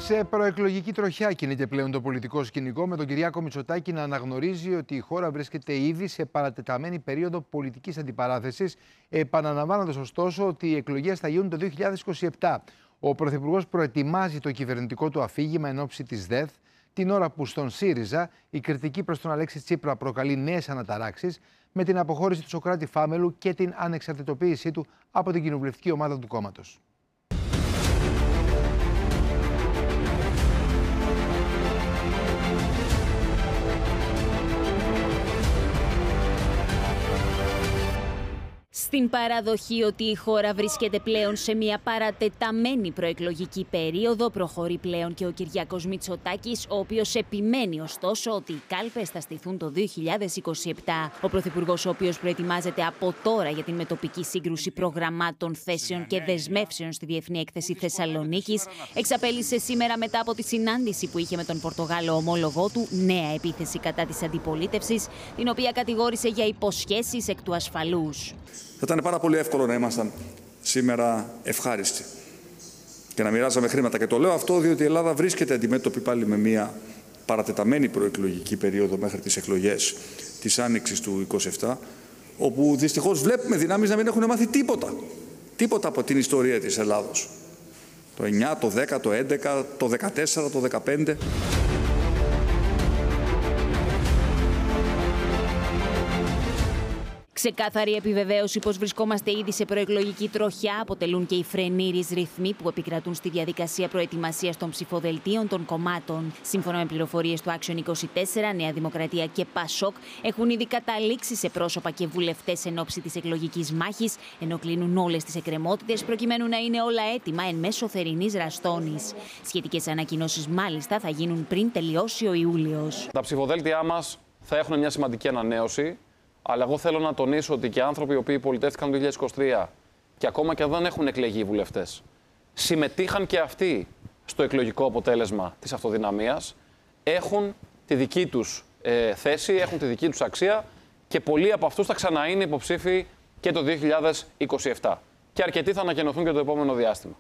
Σε προεκλογική τροχιά κινείται πλέον το πολιτικό σκηνικό, με τον Κυριάκο Μητσοτάκη να αναγνωρίζει ότι η χώρα βρίσκεται ήδη σε παρατεταμένη περίοδο πολιτικής αντιπαράθεσης, επαναλαμβάνοντας ωστόσο ότι οι εκλογές θα γίνουν το 2027. Ο Πρωθυπουργός προετοιμάζει το κυβερνητικό του αφήγημα εν ώψη της ΔΕΘ, την ώρα που στον ΣΥΡΙΖΑ η κριτική προς τον Αλέξη Τσίπρα προκαλεί νέες αναταράξεις, με την αποχώρηση του Σωκράτη Φάμελου και την ανεξαρτητοποίησή του από την κοινοβουλευτική ομάδα του κόμματος. Στην παραδοχή ότι η χώρα βρίσκεται πλέον σε μια παρατεταμένη προεκλογική περίοδο, προχωρεί πλέον και ο Κυριάκος Μητσοτάκης, ο οποίος επιμένει ωστόσο ότι οι κάλπες θα στηθούν το 2027. Ο Πρωθυπουργός, ο οποίος προετοιμάζεται από τώρα για την μετοπική σύγκρουση προγραμμάτων, θέσεων και δεσμεύσεων στη Διεθνή Έκθεση Θεσσαλονίκης, εξαπέλυσε σήμερα μετά από τη συνάντηση που είχε με τον Πορτογάλο ομόλογό του νέα επίθεση κατά της αντιπολίτευσης, την οποία κατηγόρησε για υποσχέσεις εκ του ασφαλούς. Θα ήταν πάρα πολύ εύκολο να ήμασταν σήμερα ευχάριστοι και να μοιράζαμε χρήματα. Και το λέω αυτό διότι η Ελλάδα βρίσκεται αντιμέτωπη πάλι με μια παρατεταμένη προεκλογική περίοδο μέχρι τις εκλογές της Άνοιξης του 2027, όπου δυστυχώς βλέπουμε δυνάμεις να μην έχουν μάθει τίποτα. Τίποτα από την ιστορία της Ελλάδος. Το 9, το 10, το 11, το 14, το 15... Ξεκάθαρη επιβεβαίωση πως βρισκόμαστε ήδη σε προεκλογική τροχιά αποτελούν και οι φρενήρεις ρυθμοί που επικρατούν στη διαδικασία προετοιμασίας των ψηφοδελτίων των κομμάτων. Σύμφωνα με πληροφορίες του Action 24, Νέα Δημοκρατία και Πασόκ έχουν ήδη καταλήξει σε πρόσωπα και βουλευτές εν ώψη της εκλογικής μάχης, ενώ κλείνουν όλες τις εκκρεμότητες προκειμένου να είναι όλα έτοιμα εν μέσω θερινής ραστόνης. Σχετικές ανακοινώσεις μάλιστα θα γίνουν πριν τελειώσει ο Ιούλιος. Τα ψηφοδέλτια μας θα έχουν μια σημαντική ανανέωση. Αλλά εγώ θέλω να τονίσω ότι και άνθρωποι οι οποίοι πολιτεύτηκαν το 2023 και ακόμα και δεν έχουν εκλεγεί οι βουλευτές, συμμετείχαν και αυτοί στο εκλογικό αποτέλεσμα της αυτοδυναμίας, έχουν τη δική τους θέση, έχουν τη δική τους αξία και πολλοί από αυτούς θα ξαναείνε υποψήφοι και το 2027. Και αρκετοί θα ανακοινωθούν και το επόμενο διάστημα.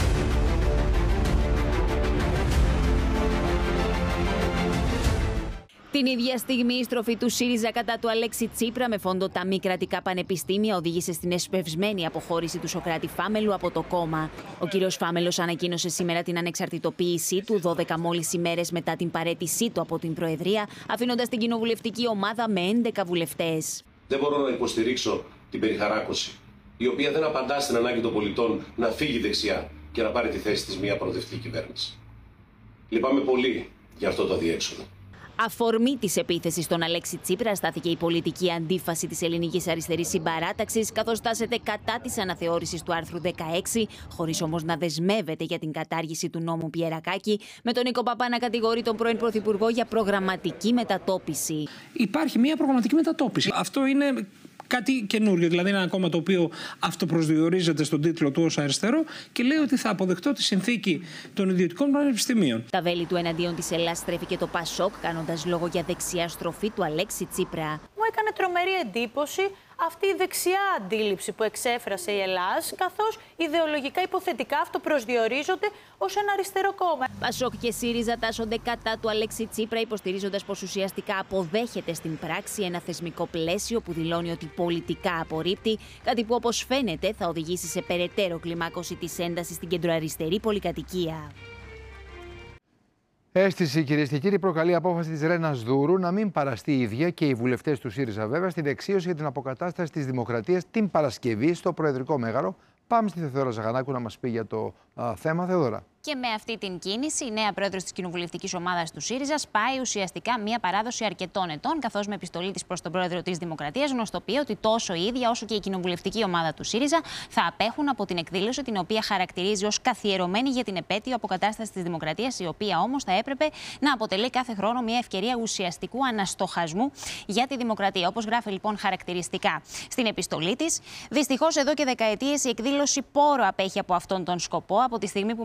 Την ίδια στιγμή, η στροφή του ΣΥΡΙΖΑ κατά του Αλέξη Τσίπρα με φόντο τα μη κρατικά πανεπιστήμια οδήγησε στην εσπευσμένη αποχώρηση του Σωκράτη Φάμελου από το κόμμα. Ο κύριος Φάμελος ανακοίνωσε σήμερα την ανεξαρτητοποίησή του 12 μόλις ημέρες μετά την παραίτησή του από την Προεδρία, αφήνοντας την κοινοβουλευτική ομάδα με 11 βουλευτές. Δεν μπορώ να υποστηρίξω την περιχαράκωση, η οποία δεν απαντά στην ανάγκη των πολιτών να φύγει δεξιά και να πάρει τη θέση της μια προοδευτική κυβέρνηση. Λυπάμαι πολύ για αυτό το αδιέξοδο. Αφορμή της επίθεσης στον Αλέξη Τσίπρα στάθηκε η πολιτική αντίφαση της ελληνικής αριστερής συμπαράταξης, καθώς τάσεται κατά της αναθεώρησης του άρθρου 16, χωρίς όμως να δεσμεύεται για την κατάργηση του νόμου Πιερακάκη, με τον Νίκο Παπά να κατηγορεί τον πρώην Πρωθυπουργό για προγραμματική μετατόπιση. Υπάρχει μια προγραμματική μετατόπιση. Αυτό είναι κάτι καινούριο, δηλαδή είναι ένα κόμμα το οποίο αυτοπροσδιορίζεται στον τίτλο του ως αριστερό και λέει ότι θα αποδεχτώ τη συνθήκη των ιδιωτικών πανεπιστημίων. Τα βέλη του εναντίον της Ελλάδας στρέφει και το Πασόκ, κάνοντας λόγο για δεξιά στροφή του Αλέξη Τσίπρα. Μου έκανε τρομερή εντύπωση αυτή η δεξιά αντίληψη που εξέφρασε η Ελλάς, καθώς ιδεολογικά υποθετικά αυτοπροσδιορίζονται ως ένα αριστερό κόμμα. Πασόκ και ΣΥΡΙΖΑ τάσσονται κατά του Αλέξη Τσίπρα, υποστηρίζοντας πως ουσιαστικά αποδέχεται στην πράξη ένα θεσμικό πλαίσιο που δηλώνει ότι πολιτικά απορρίπτει, κάτι που όπως φαίνεται θα οδηγήσει σε περαιτέρω κλιμάκωση της έντασης στην κεντροαριστερή πολυκατοικία. Αίσθηση, κυρίες και κύριοι, προκαλεί η απόφαση της Ρένας Δούρου να μην παραστεί η ίδια και οι βουλευτές του ΣΥΡΙΖΑ, βέβαια, στη δεξίωση για την αποκατάσταση της Δημοκρατίας την Παρασκευή στο Προεδρικό Μέγαρο. Πάμε στη Θεοδώρα Ζαχανάκου να μας πει για το θέμα. Θεοδώρα. Και με αυτή την κίνηση, η νέα πρόεδρος της κοινοβουλευτικής ομάδας του ΣΥΡΙΖΑ σπάει ουσιαστικά μια παράδοση αρκετών ετών, καθώς με επιστολή της προς τον πρόεδρο της Δημοκρατίας γνωστοποιεί ότι τόσο η ίδια όσο και η κοινοβουλευτική ομάδα του ΣΥΡΙΖΑ θα απέχουν από την εκδήλωση, την οποία χαρακτηρίζει ως καθιερωμένη για την επέτειο αποκατάσταση της Δημοκρατίας, η οποία όμως θα έπρεπε να αποτελεί κάθε χρόνο μια ευκαιρία ουσιαστικού αναστοχασμού για τη Δημοκρατία. Όπως γράφει λοιπόν χαρακτηριστικά στην επιστολή της, δυστυχώς εδώ και δεκαετίες η εκδήλωση πόρο απέχει από αυτόν τον σκοπό, από τη στιγμή που μετέχουν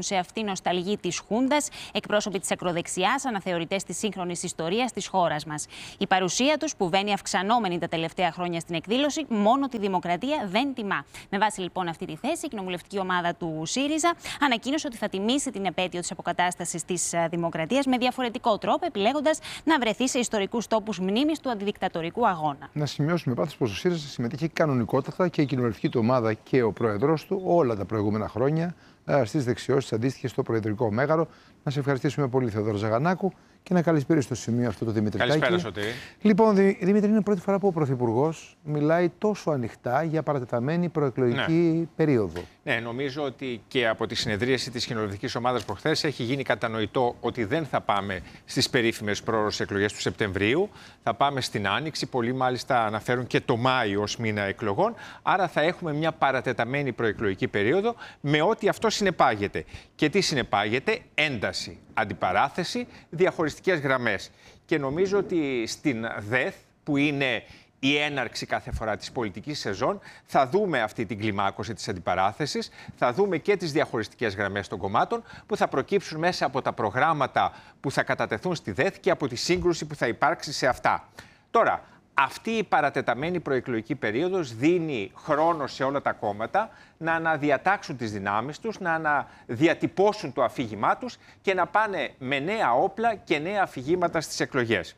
σε αυτή νοσταλγή της Χούντας, εκπρόσωποι της ακροδεξιάς, αναθεωρητές της σύγχρονης ιστορίας της χώρας μας. Η παρουσία τους, που βαίνει αυξανόμενη τα τελευταία χρόνια στην εκδήλωση, μόνο τη δημοκρατία δεν τιμά. Με βάση λοιπόν αυτή τη θέση, η κοινοβουλευτική ομάδα του ΣΥΡΙΖΑ ανακοίνωσε ότι θα τιμήσει την επέτειο της αποκατάστασης της δημοκρατίας με διαφορετικό τρόπο, επιλέγοντας να βρεθεί σε ιστορικούς τόπους μνήμης του αντιδικτατορικού αγώνα. Να σημειώσουμε πάντως πως ο ΣΥΡΙΖΑ συμμετείχε κανονικότατα και η κοινοβουλευτική του ομάδα και ο πρόεδρος του όλα τα προηγούμενα χρόνια στις δεξιώσεις αντίστοιχες στο Προεδρικό Μέγαρο. Να σε ευχαριστήσουμε πολύ, Θεοδόρο Ζαγανάκου, και να καλησπέριζω στο σημείο αυτό το Δημήτρη Τάκη. Καλησπέρα, Σωτήρη. Λοιπόν, Δημήτρη, είναι πρώτη φορά που ο Πρωθυπουργός μιλάει τόσο ανοιχτά για παρατεταμένη προεκλογική περίοδο. Ναι, νομίζω ότι και από τη συνεδρίαση της κοινοβουλευτικής ομάδας προχθές έχει γίνει κατανοητό ότι δεν θα πάμε στις περίφημες πρόωρες εκλογές του Σεπτεμβρίου. Θα πάμε στην Άνοιξη. Πολλοί μάλιστα αναφέρουν και το Μάιο ως μήνα εκλογών. Άρα θα έχουμε μια παρατεταμένη προεκλογική περίοδο με ό,τι αυτό συνεπάγεται. Και τι συνεπάγεται? Ένταση, αντιπαράθεση, διαχωριστικές γραμμές. Και νομίζω ότι στην ΔΕΘ, που είναι η έναρξη κάθε φορά της πολιτικής σεζόν, θα δούμε αυτή την κλιμάκωση της αντιπαράθεσης, θα δούμε και τις διαχωριστικές γραμμές των κομμάτων που θα προκύψουν μέσα από τα προγράμματα που θα κατατεθούν στη ΔΕΘ και από τη σύγκρουση που θα υπάρξει σε αυτά. Τώρα, αυτή η παρατεταμένη προεκλογική περίοδος δίνει χρόνο σε όλα τα κόμματα να αναδιατάξουν τις δυνάμεις τους, να αναδιατυπώσουν το αφήγημά τους και να πάνε με νέα όπλα και νέα αφηγήματα στις εκλογές.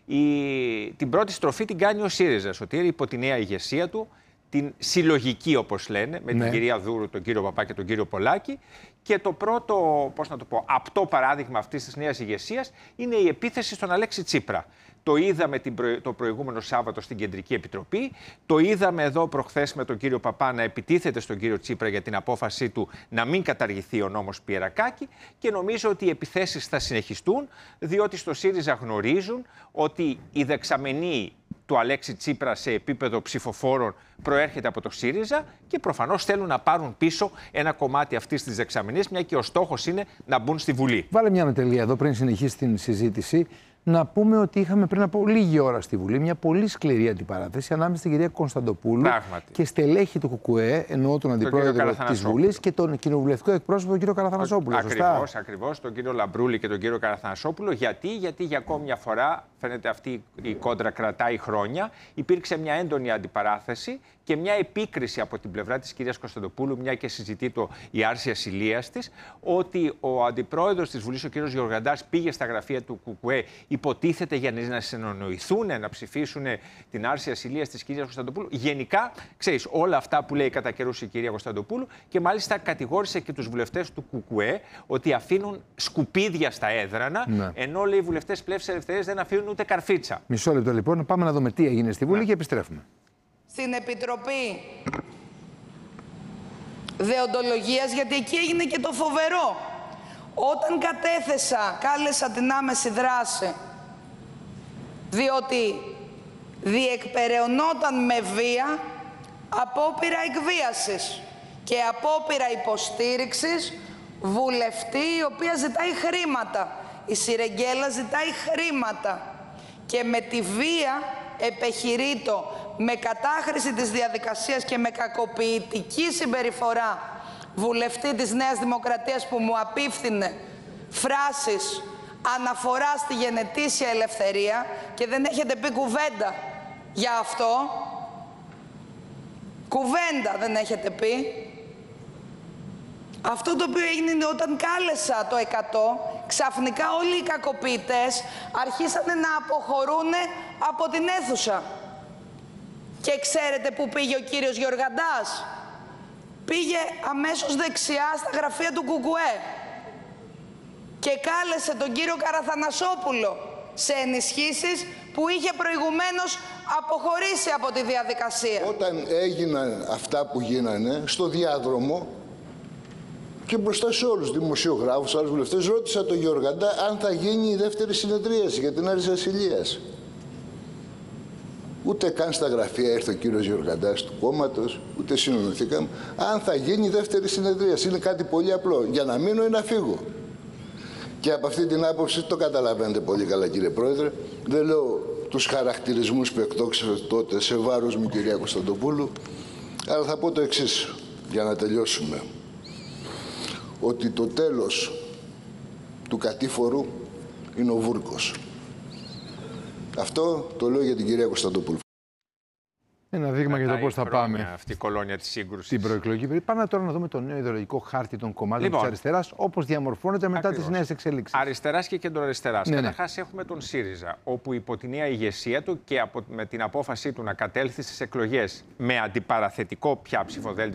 Την πρώτη στροφή την κάνει ο ΣΥΡΙΖΑ, Σωτήρη, υπό τη νέα ηγεσία του, την συλλογική, όπως λένε, με την κυρία Δούρου, τον κύριο Παπά και τον κύριο Πολάκη. Και το πρώτο, απτό παράδειγμα αυτής της νέας ηγεσίας είναι η επίθεση στον Αλέξη Τσίπρα. Το είδαμε το προηγούμενο Σάββατο στην Κεντρική Επιτροπή. Το είδαμε εδώ προχθές με τον κύριο Παπά να επιτίθεται στον κύριο Τσίπρα για την απόφασή του να μην καταργηθεί ο νόμος Πιερακάκη. Και νομίζω ότι οι επιθέσεις θα συνεχιστούν, διότι στο ΣΥΡΙΖΑ γνωρίζουν ότι η δεξαμενή του Αλέξη Τσίπρα σε επίπεδο ψηφοφόρων προέρχεται από το ΣΥΡΙΖΑ και προφανώς θέλουν να πάρουν πίσω ένα κομμάτι αυτής της δεξαμενής, μια και ο στόχος είναι να μπουν στη Βουλή. Βάλε μια ανατελεία εδώ πριν συνεχίσει την συζήτηση. Να πούμε ότι είχαμε πριν από λίγη ώρα στη Βουλή μια πολύ σκληρή αντιπαράθεση ανάμεσα στην κυρία Κωνσταντοπούλου και στελέχη του ΚΚΕ, εννοώ τον αντιπρόεδρο της Βουλής, και τον κοινοβουλευτικό εκπρόσωπο, τον κύριο Καραθανασόπουλο. Ακριβώς, τον κύριο Λαμπρούλη και τον κύριο Καραθανασόπουλο. Γιατί για ακόμη μια φορά, φαίνεται αυτή η κόντρα κρατάει χρόνια, υπήρξε μια έντονη αντιπαράθεση και μια επίκριση από την πλευρά της κυρίας Κωνσταντοπούλου, μια και συζητεί η άρση ασυλίας της, ότι ο αντιπρόεδρος της Βουλής, ο κύριος Γεωργαντάς, πήγε στα γραφεία του ΚΚΕ, υποτίθεται για να συνεννοηθούν, να ψηφίσουν την άρση ασυλίας της κυρίας Κωνσταντοπούλου. Γενικά, ξέρεις, όλα αυτά που λέει κατά καιρούς η κυρία Κωνσταντοπούλου, και μάλιστα κατηγόρησε και τους βουλευτές του ΚΚΕ ότι αφήνουν σκουπίδια στα έδρανα, ενώ λέει οι βουλευτές Πλεύσης Ελευθερίας δεν αφήνουν ούτε καρφίτσα. Μισό λεπτό λοιπόν, πάμε να δούμε τι έγινε στη Βουλή και επιστρέφουμε. Στην Επιτροπή Δεοντολογίας, γιατί εκεί έγινε και το φοβερό. Όταν κάλεσα την άμεση δράση, διότι διεκπεραιωνόταν με βία απόπειρα εκβίασης και απόπειρα υποστήριξης βουλευτή η οποία ζητάει χρήματα. Η Σιρεγγέλα ζητάει χρήματα και με τη βία επεχειρείτο, με κατάχρηση της διαδικασίας και με κακοποιητική συμπεριφορά βουλευτή της Νέας Δημοκρατίας που μου απίφθινε φράσεις αναφορά στη γενετήσια ελευθερία και δεν έχετε πει κουβέντα για αυτό. Κουβέντα δεν έχετε πει. Αυτό το οποίο έγινε είναι όταν κάλεσα το 100, ξαφνικά όλοι οι κακοποιητές αρχίσανε να αποχωρούν από την αίθουσα. Και ξέρετε πού πήγε ο κύριος Γεωργαντάς? Πήγε αμέσως δεξιά στα γραφεία του ΚΚΕ και κάλεσε τον κύριο Καραθανασόπουλο σε ενισχύσεις που είχε προηγουμένως αποχωρήσει από τη διαδικασία. Όταν έγιναν αυτά που γίνανε στο διάδρομο και μπροστά σε όλους τους δημοσιογράφους, άλλους βουλευτές, ρώτησα τον Γεωργαντά αν θα γίνει η δεύτερη συνεδρίαση για την άρση ασυλίας. Ούτε καν στα γραφεία ήρθε ο κύριος Γεωργαντάς του κόμματος, ούτε συνεννοηθήκαμε. Αν θα γίνει η δεύτερη συνεδρίαση, είναι κάτι πολύ απλό. Για να μείνω ή να φύγω. Και από αυτή την άποψη το καταλαβαίνετε πολύ καλά, κύριε Πρόεδρε. Δεν λέω τους χαρακτηρισμούς που εκτόξευε τότε σε βάρος μου, κυρία Κωνσταντοπούλου, αλλά θα πω το εξής, για να τελειώσουμε. ότι το τέλος του κατήφορου είναι ο Βούρκος. Αυτό το λέω για την κυρία Κωνσταντοπούλου. Ένα δείγμα για το πώς θα πάμε αυτή η κολόνια της σύγκρουσης στην προεκλογική περίοδο. Πάμε τώρα να δούμε το νέο ιδεολογικό χάρτη των κομμάτων της αριστεράς, όπως διαμορφώνεται μετά τις νέες εξελίξεις. Αριστεράς και κεντροαριστεράς. Ναι, Καταρχάς έχουμε τον ΣΥΡΙΖΑ, όπου υπό τη νέα ηγεσία του και με την απόφασή του να κατέλθει στις εκλογές με αντιπαραθετικό πια ψηφοδέλτιο